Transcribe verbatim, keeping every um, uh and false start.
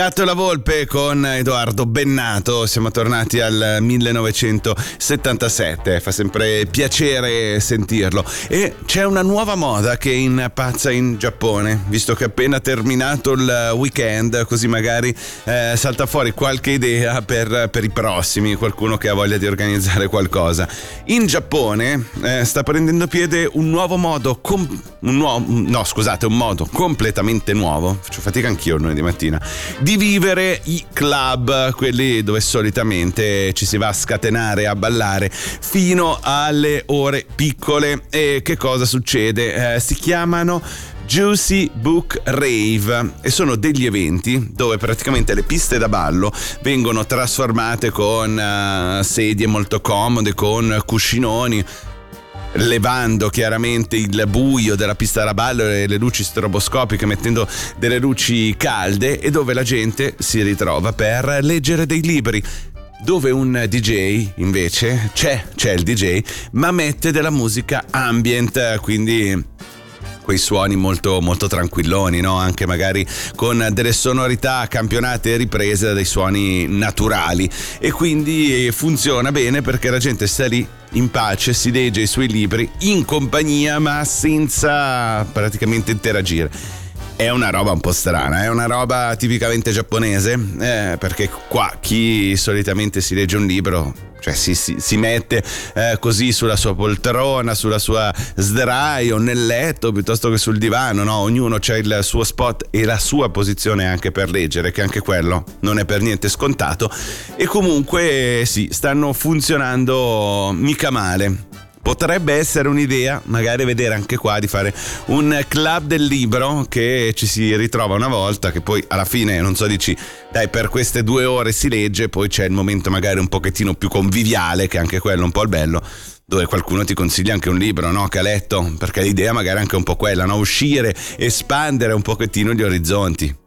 Gatto la Volpe con Edoardo Bennato, siamo tornati al millenovecentosettantasette, fa sempre piacere sentirlo. E c'è una nuova moda che impazza in Giappone, visto che è appena terminato il weekend, così magari eh, salta fuori qualche idea per, per i prossimi, qualcuno che ha voglia di organizzare qualcosa. In Giappone eh, sta prendendo piede un nuovo modo, com- un nuovo, no scusate, un modo completamente nuovo, faccio fatica anch'io lunedì mattina, di vivere i club, quelli dove solitamente ci si va a scatenare, a ballare fino alle ore piccole. E che cosa succede? Eh, si chiamano Juicy Book Rave e sono degli eventi dove praticamente le piste da ballo vengono trasformate con uh, sedie molto comode, con cuscinoni, levando chiaramente il buio della pista da ballo e le luci stroboscopiche, mettendo delle luci calde, e dove la gente si ritrova per leggere dei libri, dove un D J invece c'è, c'è il D J, ma mette della musica ambient, quindi quei suoni molto molto tranquilloni, no? Anche magari con delle sonorità campionate e riprese da dei suoni naturali, e quindi funziona bene perché la gente sta lì in pace, si legge i suoi libri in compagnia ma senza praticamente interagire. È una roba un po' strana, è una roba tipicamente giapponese, eh, perché qua chi solitamente si legge un libro, cioè si, si, si mette eh, così sulla sua poltrona, sulla sua sdraio, nel letto piuttosto che sul divano, no? Ognuno c'ha il suo spot e la sua posizione anche per leggere, che anche quello non è per niente scontato. E comunque sì, stanno funzionando mica male. Potrebbe essere un'idea magari vedere anche qua di fare un club del libro, che ci si ritrova una volta, che poi alla fine non so, dici dai, per queste due ore si legge, poi c'è il momento magari un pochettino più conviviale, che anche quello è un po' il bello, dove qualcuno ti consiglia anche un libro, no, che ha letto, perché l'idea magari è anche un po' quella, no? Uscire, espandere un pochettino gli orizzonti.